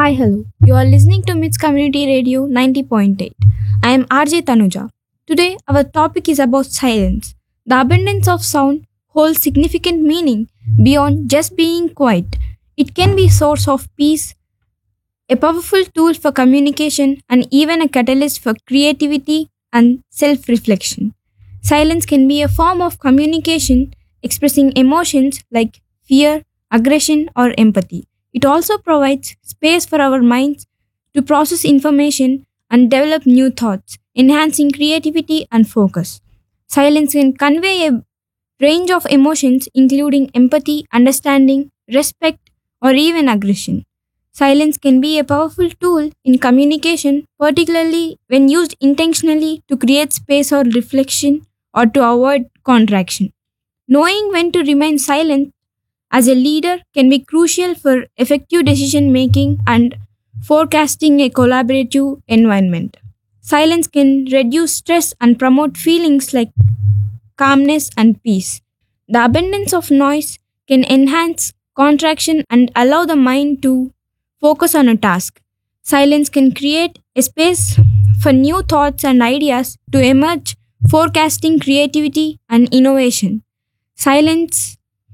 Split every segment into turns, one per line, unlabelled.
Hi, hello. You are listening to MITS Community Radio 90.8. I am RJ Tanuja. Today, our topic is about silence. The abundance of sound holds significant meaning beyond just being quiet. It can be a source of peace, a powerful tool for communication, and even a catalyst for creativity and self reflection. Silence can be a form of communication expressing emotions like fear, aggression, or empathy. It also provides space for our minds to process information and develop new thoughts, enhancing creativity and focus. Silence can convey a range of emotions, including empathy, understanding, respect, or even aggression. Silence can be a powerful tool in communication, particularly when used intentionally to create space or reflection or to avoid contraction. Knowing when to remain silent as a leader can be crucial for effective decision making and forecasting a collaborative environment. Silence can reduce stress and promote feelings like calmness and peace. The abundance of noise can enhance contraction and allow the mind to focus on a task. Silence can create a space for new thoughts and ideas to emerge, forecasting creativity and innovation. Silence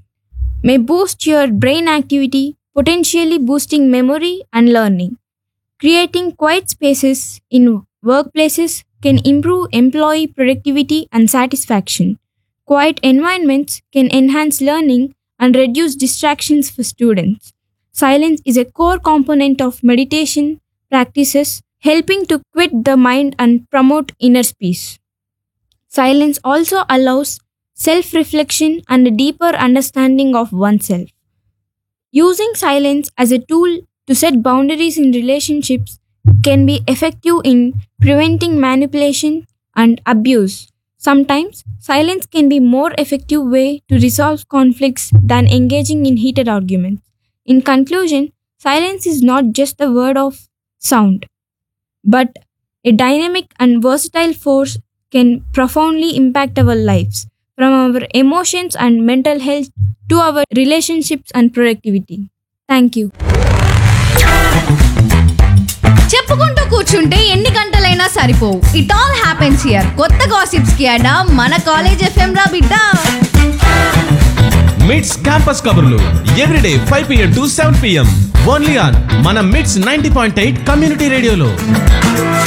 may boost your brain activity, potentially boosting memory and learning. Creating quiet spaces in workplaces can improve employee productivity and satisfaction. Quiet environments can enhance learning and reduce distractions for students. Silence is a core component of meditation practices, helping to quit the mind and promote inner peace. Silence also allows self reflection and a deeper understanding of oneself. Using silence as a tool to set boundaries in relationships can be effective in preventing manipulation and abuse. Sometimes, silence can be more effective way to resolve conflicts than engaging in heated arguments. In conclusion, silence is not just a word of sound, but a dynamic and versatile force can profoundly impact our lives, from our emotions and mental health to our relationships and productivity. Thank you.
చెప్పుకుంటూ కూర్చుంటే ఎన్ని గంటలైనా సరిపోవు. It all happens here. కొత్త gossips కి అడా మన college FM రా బిడ్డ.
మిట్స్ క్యాంపస్ కబుర్లు everyday 5 pm to 7 pm only on మన మిట్స్ 90.8 కమ్యూనిటీ రేడియోలో.